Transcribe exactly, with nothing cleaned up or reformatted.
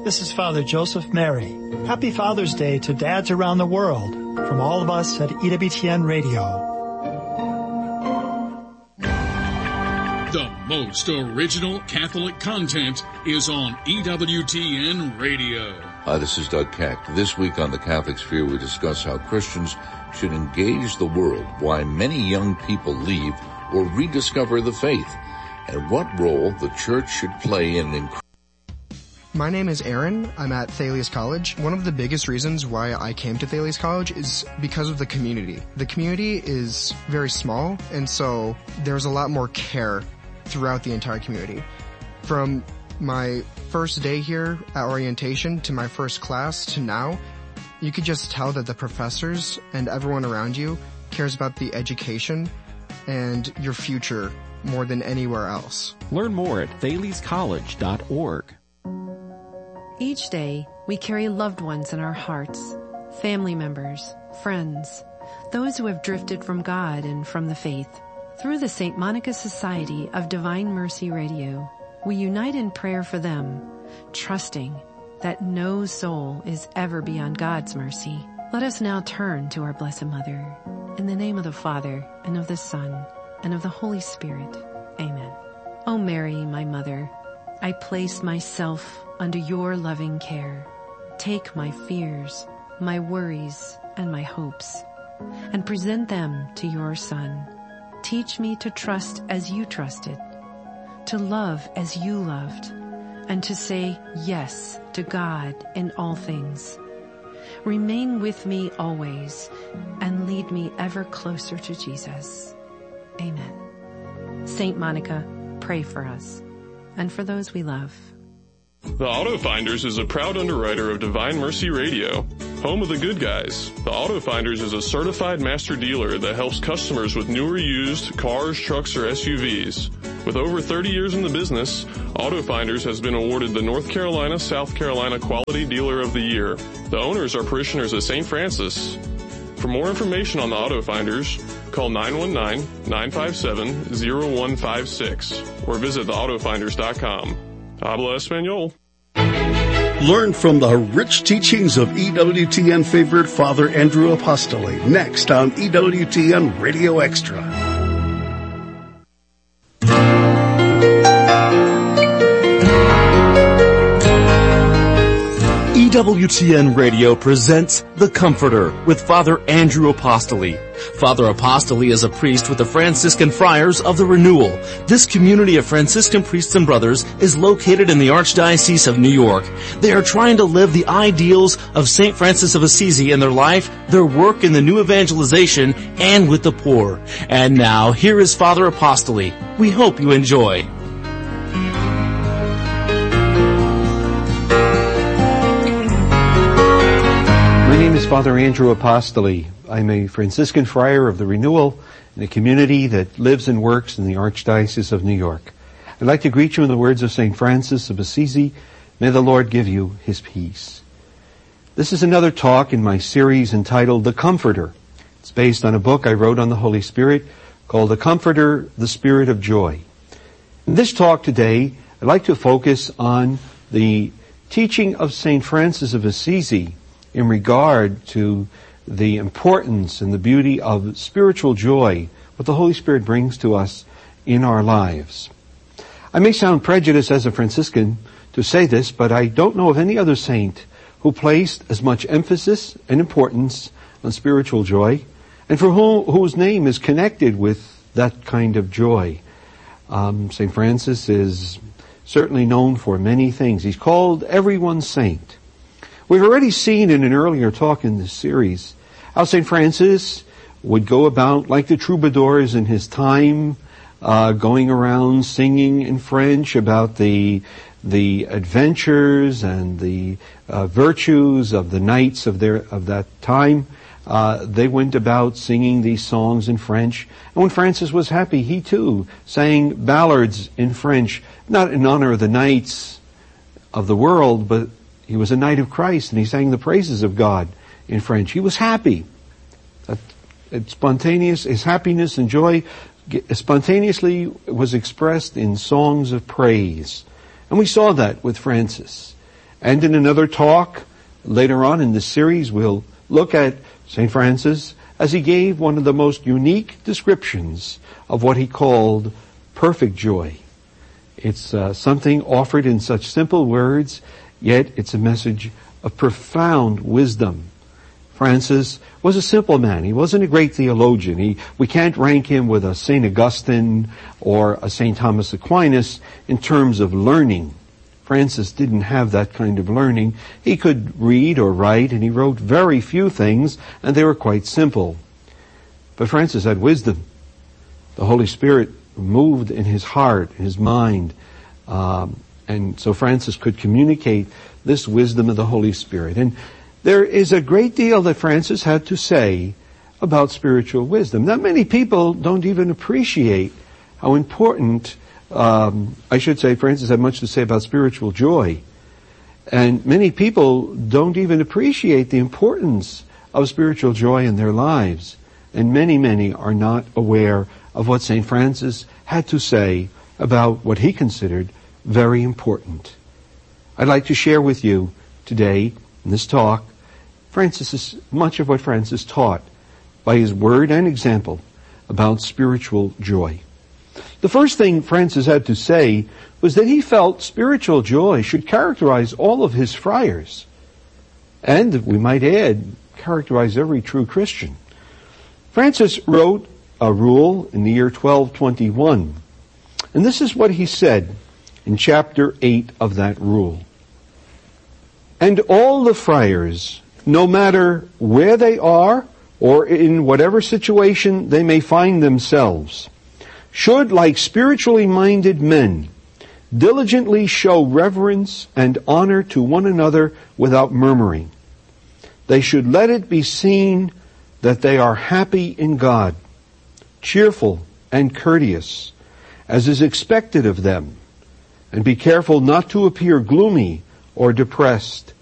This is Father Joseph Mary. Happy Father's Day to dads around the world from all of us at E W T N Radio. The most original Catholic content is on E W T N Radio. Hi, this is Doug Keck. This week on The Catholic Sphere, we discuss how Christians should engage the world, why many young people leave or rediscover the faith, and what role the Church should play in increasing. My name is Aaron. I'm at Thales College. One of the biggest reasons why I came to Thales College is because of the community. The community is very small, and so there's a lot more care throughout the entire community. From my first day here at orientation to my first class to now, you could just tell that the professors and everyone around you cares about the education and your future more than anywhere else. Learn more at thales college dot org. Each day, we carry loved ones in our hearts, family members, friends, those who have drifted from God and from the faith. Through the Saint Monica Society of Divine Mercy Radio, we unite in prayer for them, trusting that no soul is ever beyond God's mercy. Let us now turn to our Blessed Mother. In the name of the Father, and of the Son, and of the Holy Spirit. Amen. O Mary, my Mother, I place myself under your loving care. Take my fears, my worries, and my hopes, and present them to your Son. Teach me to trust as you trusted, to love as you loved, and to say yes to God in all things. Remain with me always, and lead me ever closer to Jesus. Amen. Saint Monica, pray for us, and for those we love. The Auto Finders is a proud underwriter of Divine Mercy Radio, home of the good guys. The Auto Finders is a certified master dealer that helps customers with new or used cars, trucks, or S U Vs. With over thirty years in the business, Auto Finders has been awarded the North Carolina, South Carolina Quality Dealer of the Year. The owners are parishioners of Saint Francis. For more information on the Auto Finders, call nine one nine, nine five seven, zero one five six or visit the auto finders dot com. Habla Espanol. Learn from the rich teachings of E W T N favorite Father Andrew Apostoli next on E W T N Radio Extra. E W T N Radio presents The Comforter with Father Andrew Apostoli. Father Apostoli is a priest with the Franciscan Friars of the Renewal. This community of Franciscan priests and brothers is located in the Archdiocese of New York. They are trying to live the ideals of Saint Francis of Assisi in their life, their work in the new evangelization, and with the poor. And now, here is Father Apostoli. We hope you enjoy. My name is Father Andrew Apostoli. I'm a Franciscan Friar of the Renewal in a community that lives and works in the Archdiocese of New York. I'd like to greet you in the words of Saint Francis of Assisi. May the Lord give you his peace. This is another talk in my series entitled The Comforter. It's based on a book I wrote on the Holy Spirit called The Comforter, the Spirit of Joy. In this talk today, I'd like to focus on the teaching of Saint Francis of Assisi in regard to the importance and the beauty of spiritual joy, what the Holy Spirit brings to us in our lives. I may sound prejudiced as a Franciscan to say this, but I don't know of any other saint who placed as much emphasis and importance on spiritual joy, and for whom, whose name is connected with that kind of joy. Um, Saint Francis is certainly known for many things. He's called everyone's saint. We've already seen in an earlier talk in this series how Saint Francis would go about like the troubadours in his time, uh, going around singing in French about the the adventures and the uh, virtues of the knights of their of that time. Uh, they went about singing these songs in French. And when Francis was happy, he too sang ballads in French, not in honor of the knights of the world, but he was a knight of Christ, and he sang the praises of God in French. He was happy. That spontaneous, his happiness and joy spontaneously was expressed in songs of praise. And we saw that with Francis. And in another talk later on in this series, we'll look at Saint Francis as he gave one of the most unique descriptions of what he called perfect joy. It's uh, something offered in such simple words, yet it's a message of profound wisdom. Francis was a simple man. He wasn't a great theologian. He, we can't rank him with a Saint Augustine or a Saint Thomas Aquinas in terms of learning. Francis didn't have that kind of learning. He could read or write, and he wrote very few things, and they were quite simple. But Francis had wisdom. The Holy Spirit moved in his heart, his mind, um, and so Francis could communicate this wisdom of the Holy Spirit. And there is a great deal that Francis had to say about spiritual wisdom. Not many people don't even appreciate how important, um, I should say, Francis had much to say about spiritual joy. And many people don't even appreciate the importance of spiritual joy in their lives. And many, many are not aware of what Saint Francis had to say about what he considered very important. I'd like to share with you today in this talk Francis, much of what Francis taught by his word and example about spiritual joy. The first thing Francis had to say was that he felt spiritual joy should characterize all of his friars, and, we might add, characterize every true Christian. Francis wrote a rule in the year twelve twenty-one, and this is what he said in chapter eight of that rule. And all the friars, no matter where they are or in whatever situation they may find themselves, should, like spiritually minded men, diligently show reverence and honor to one another without murmuring. They should let it be seen that they are happy in God, cheerful and courteous, as is expected of them, and be careful not to appear gloomy or depressed,